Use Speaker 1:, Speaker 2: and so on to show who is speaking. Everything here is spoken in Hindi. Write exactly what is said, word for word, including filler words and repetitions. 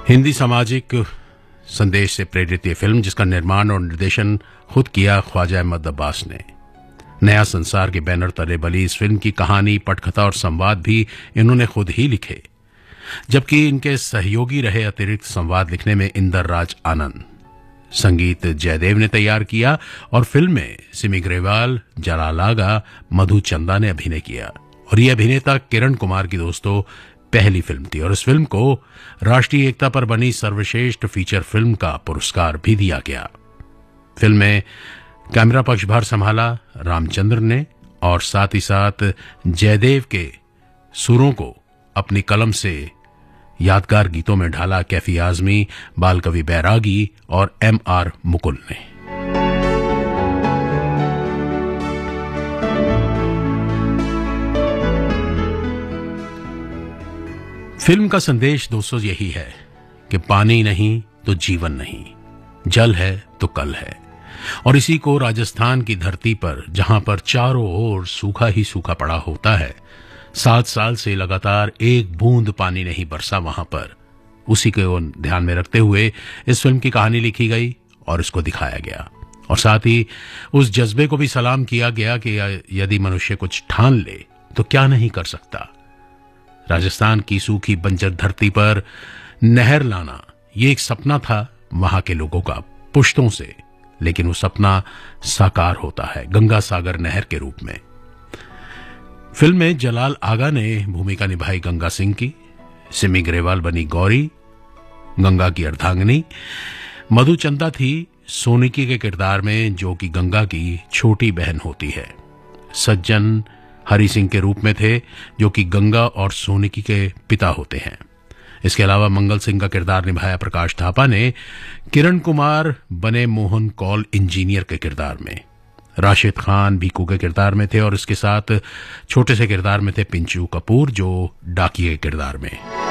Speaker 1: हिंदी सामाजिक संदेश से प्रेरित ये फिल्म, जिसका निर्माण और निर्देशन खुद किया ख्वाजा अहमद अब्बास ने। नया संसार के बैनर तले बनी इस फिल्म की कहानी, पटकथा और संवाद भी इन्होंने खुद ही लिखे, जबकि इनके सहयोगी रहे अतिरिक्त संवाद लिखने में इंदर राज आनंद। संगीत जयदेव ने तैयार किया और फिल्म में सिमी ग्रेवाल, जलाल आगा, मधु चंदा ने अभिनय किया। और ये अभिनेता किरण कुमार की दोस्तों पहली फिल्म थी और इस फिल्म को राष्ट्रीय एकता पर बनी सर्वश्रेष्ठ फीचर फिल्म का पुरस्कार भी दिया गया। फिल्म में कैमरा पक्षभार संभाला रामचंद्र ने और साथ ही साथ जयदेव के सुरों को अपनी कलम से यादगार गीतों में ढाला कैफी आजमी, बालकवि बैरागी और एम आर मुकुल ने। फिल्म का संदेश दोस्तों यही है कि पानी नहीं तो जीवन नहीं, जल है तो कल है। और इसी को राजस्थान की धरती पर, जहां पर चारों ओर सूखा ही सूखा पड़ा होता है, सात साल से लगातार एक बूंद पानी नहीं बरसा वहां पर, उसी को ध्यान में रखते हुए इस फिल्म की कहानी लिखी गई और इसको दिखाया गया। और साथ ही उस जज्बे को भी सलाम किया गया कि यदि मनुष्य कुछ ठान ले तो क्या नहीं कर सकता। राजस्थान की सूखी बंजर धरती पर नहर लाना ये एक सपना था वहां के लोगों का पुश्तों से, लेकिन वो सपना साकार होता है गंगा सागर नहर के रूप में। फिल्म में जलाल आगा ने भूमिका निभाई गंगा सिंह की, सिमी ग्रेवाल बनी गौरी, गंगा की अर्धांगिनी, मधु चंदा थी सोनिकी के किरदार में, जो कि गंगा की छोटी बहन होती है। सज्जन हरि सिंह के रूप में थे, जो कि गंगा और सोनिकी के पिता होते हैं। इसके अलावा मंगल सिंह का किरदार निभाया प्रकाश थापा ने। किरण कुमार बने मोहन कौल इंजीनियर के किरदार में। राशिद खान भीकू के किरदार में थे और इसके साथ छोटे से किरदार में थे पिंचू कपूर, जो डाकिये के किरदार में।